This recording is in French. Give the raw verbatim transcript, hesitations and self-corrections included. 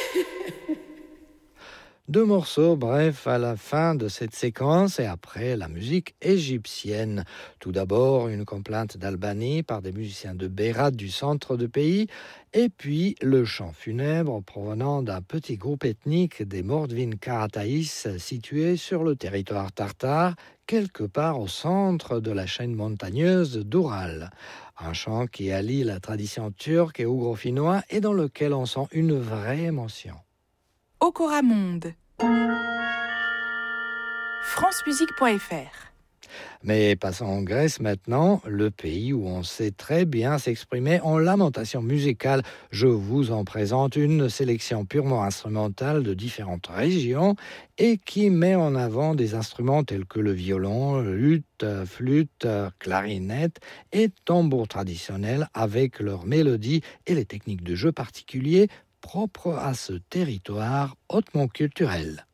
Deux morceaux, bref, à la fin de cette séquence et après la musique égyptienne. Tout d'abord, une complainte d'Albanie par des musiciens de Berat du centre du pays, et puis le chant funèbre provenant d'un petit groupe ethnique des Mordvin Karataïs situé sur le territoire tartare, quelque part au centre de la chaîne montagneuse d'Oural. Un chant qui allie la tradition turque et ougro-finnois et dans lequel on sent une vraie émotion. Okora Monde. france musique point f r. Mais passons en Grèce maintenant, le pays où on sait très bien s'exprimer en lamentation musicale. Je vous en présente une sélection purement instrumentale de différentes régions et qui met en avant des instruments tels que le violon, luth, flûte, clarinette et tambour traditionnel avec leurs mélodies et les techniques de jeu particuliers propres à ce territoire hautement culturel.